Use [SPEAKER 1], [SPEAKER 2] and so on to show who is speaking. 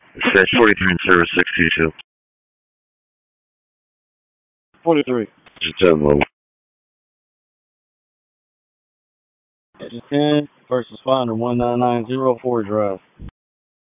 [SPEAKER 1] Dispatch 43 in service 622.
[SPEAKER 2] 43.
[SPEAKER 1] Engine 10 level.
[SPEAKER 2] Engine 10, first responder 1990 Ford Drive.